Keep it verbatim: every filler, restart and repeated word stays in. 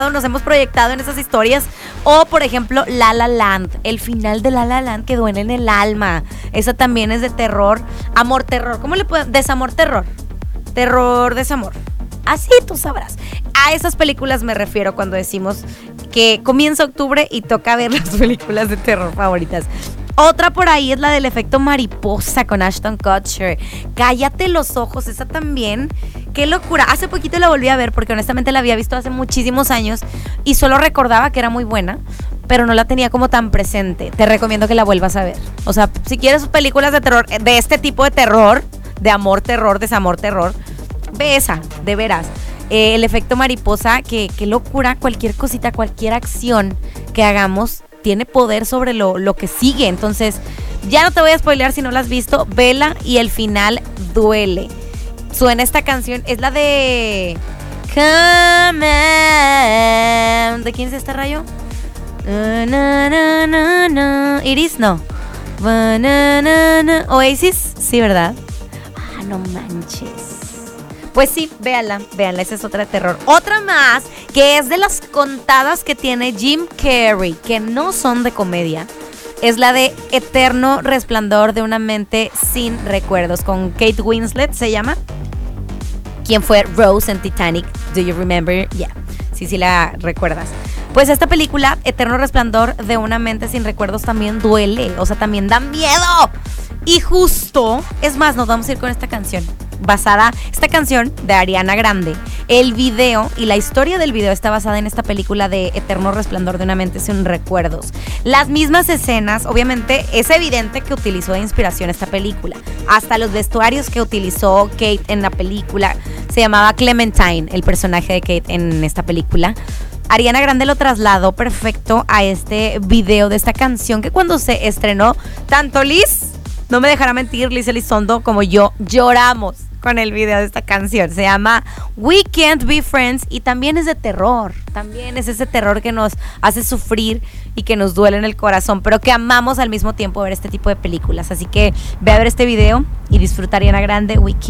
nos hemos proyectado en esas historias. O, por ejemplo, La La Land. El final de La La Land que duele en el alma. Esa también es de terror. Amor, terror. ¿Cómo le puedo? Desamor, terror. Terror, desamor. Así tú sabrás. A esas películas me refiero cuando decimos que comienza octubre y toca ver las películas de terror favoritas. Otra por ahí es la del efecto mariposa con Ashton Kutcher. Cállate los ojos, esa también. Qué locura. Hace poquito la volví a ver porque honestamente la había visto hace muchísimos años y solo recordaba que era muy buena, pero no la tenía como tan presente. Te recomiendo que la vuelvas a ver. O sea, si quieres películas de terror, de este tipo de terror, de amor, terror, desamor, terror, ve esa, de veras. Eh, el efecto mariposa, que qué locura. Cualquier cosita, cualquier acción que hagamos tiene poder sobre lo, lo que sigue. Entonces, ya no te voy a spoilear si no la has visto. Vela y el final duele. Suena esta canción, es la de Come on. ¿De quién es este rayo? Uh, na, na, na, na. Iris, no. Uh, na, na, na. Oasis, sí, ¿verdad? Ah, no manches. Pues sí, véanla, véanla, esa es otra de terror. Otra más, que es de las contadas que tiene Jim Carrey, que no son de comedia, es la de Eterno Resplandor de una mente sin recuerdos, con Kate Winslet, se llama. ¿Quién fue Rose en Titanic? Do you remember? Yeah, sí, sí la recuerdas. Pues esta película, Eterno Resplandor de una mente sin recuerdos, también duele, o sea, también da miedo. Y justo, es más, nos vamos a ir con esta canción. Basada, esta canción de Ariana Grande, el video y la historia del video está basada en esta película de Eterno Resplandor de una mente sin recuerdos. Las mismas escenas, obviamente es evidente que utilizó de inspiración esta película, hasta los vestuarios que utilizó Kate en la película. Se llamaba Clementine, el personaje de Kate en esta película. Ariana Grande lo trasladó perfecto a este video de esta canción, que cuando se estrenó, tanto Liz, no me dejará mentir, Liz Elizondo, como yo lloramos con el video de esta canción. Se llama We Can't Be Friends y también es de terror. También es ese terror que nos hace sufrir y que nos duele en el corazón, pero que amamos al mismo tiempo ver este tipo de películas. Así que ve a ver este video y disfruta Ariana Grande, We Can't